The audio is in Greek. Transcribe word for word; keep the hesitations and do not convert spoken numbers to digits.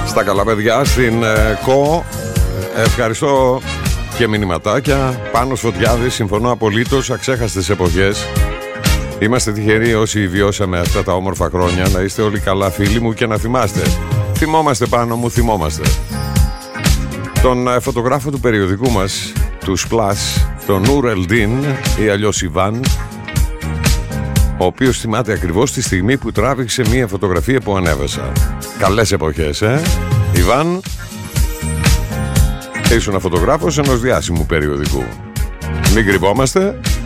Στα καλά παιδιά, στην ε, ΚΟ. Ευχαριστώ και μηνυματάκια. Πάνος Φωτιάδης, συμφωνώ απολύτως. Αξέχαστες εποχές. Είμαστε τυχεροί όσοι βιώσαμε αυτά τα όμορφα χρόνια. Να είστε όλοι καλά φίλοι μου και να θυμάστε. Θυμόμαστε πάνω μου, θυμόμαστε. Τον ε, φωτογράφο του περιοδικού μας, του Splash, τον Νούρ Ελντίν ή αλλιώς Ιβάν, ο οποίος θυμάται ακριβώς τη στιγμή που τράβηξε μία φωτογραφία που ανέβασα. Καλές εποχές, ε! Ιβάν, ήσουν φωτογράφος ενός διάσημου περιοδικού. Μην κρυβόμαστε.